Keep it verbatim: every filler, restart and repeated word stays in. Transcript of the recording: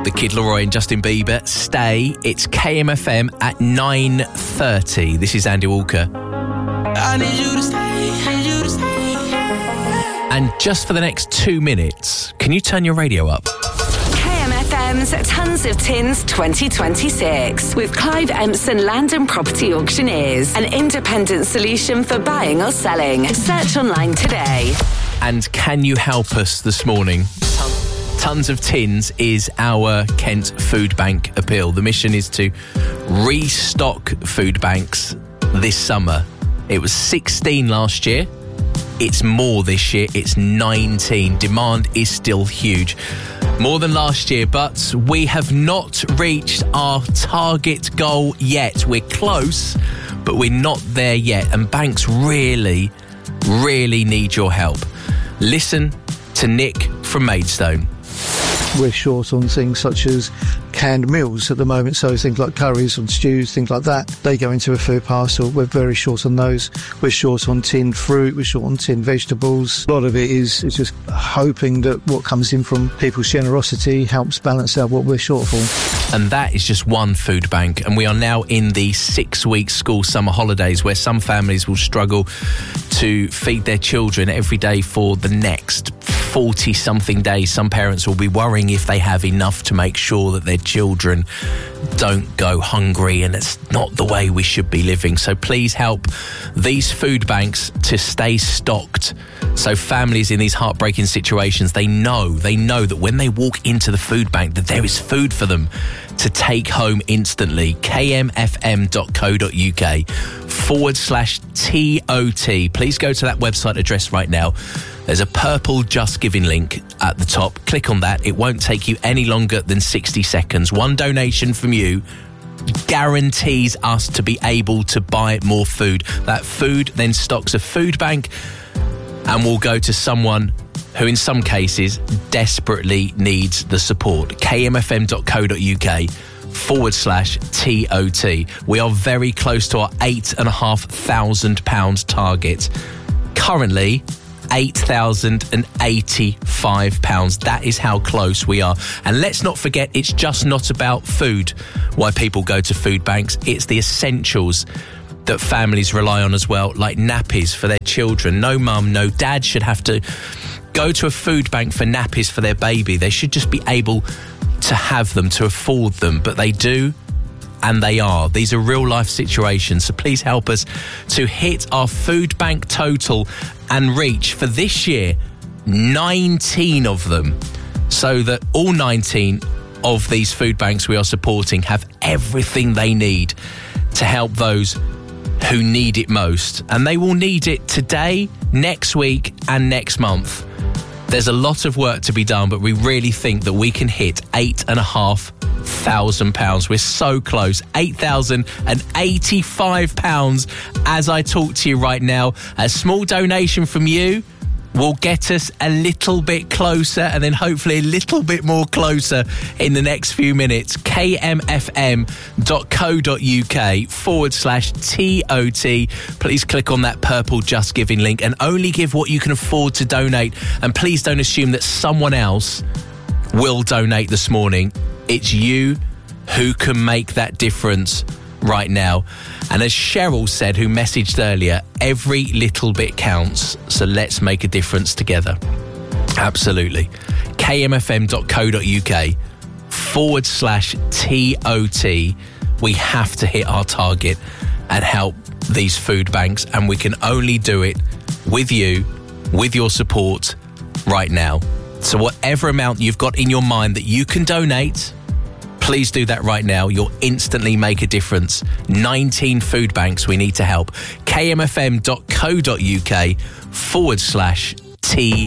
The Kid Laroi and Justin Bieber. Stay. It's K M F M at nine thirty. This is Andy Walker. I need you to stay, I need you to stay. And just for the next two minutes, can you turn your radio up? K M F M's Tons of Tins twenty twenty-six with Clive Empson Land and Property Auctioneers, an independent solution for buying or selling. Search online today. And can you help us this morning? Tons of Tins is our Kent Food Bank appeal. The mission is to restock food banks this summer. It was sixteen last year. It's more this year. It's nineteen. Demand is still huge. More than last year, but we have not reached our target goal yet. We're close, but we're not there yet. And banks really, really need your help. Listen to Nick from Maidstone. We're short on things such as canned meals at the moment, so things like curries and stews, things like that, they go into a food parcel. We're very short on those. We're short on tinned fruit, we're short on tinned vegetables. A lot of it is, is just hoping that what comes in from people's generosity helps balance out what we're short for. And that is just one food bank, and we are now in the six-week school summer holidays where some families will struggle to feed their children every day for the next forty-something days. Some parents will be worrying if they have enough to make sure that their children don't go hungry, and it's not the way we should be living. So please help these food banks to stay stocked, so families in these heartbreaking situations, they know, they know that when they walk into the food bank that there is food for them to take home instantly. kmfm.co.uk forward slash T O T. Please go to that website address right now. There's a purple Just Giving link at the top. Click on that. It won't take you any longer than sixty seconds. One donation from you guarantees us to be able to buy more food. That food then stocks a food bank and will go to someone who in some cases desperately needs the support. kmfm.co.uk forward slash T O T. We are very close to our eight and a half thousand pounds target. Currently, eight thousand eighty-five pounds. That is how close we are. And let's not forget, it's just not about food why people go to food banks. It's the essentials that families rely on as well, like nappies for their children. No mum, no dad should have to go to a food bank for nappies for their baby. They should just be able to have them, to afford them, but they do, and they are. These are real life situations, so please help us to hit our food bank total and reach, for this year, nineteen of them, so that all nineteen of these food banks we are supporting have everything they need to help those who need it most. And they will need it today, next week and next month. There's a lot of work to be done, but we really think that we can hit eight and a half thousand pounds. We're so close. eight thousand eighty-five pounds as I talk to you right now. A small donation from you will get us a little bit closer, and then hopefully a little bit more closer in the next few minutes. kmfm.co.uk forward slash T O T. Please click on that purple Just Giving link and only give what you can afford to donate. And please don't assume that someone else will donate this morning. It's you who can make that difference right now. And as Cheryl said, who messaged earlier, every little bit counts. So let's make a difference together. Absolutely. kmfm.co.uk forward slash T O T. We have to hit our target and help these food banks. And we can only do it with you, with your support right now. So whatever amount you've got in your mind that you can donate, please do that right now. You'll instantly make a difference. nineteen food banks we need to help. kmfm.co.uk forward slash T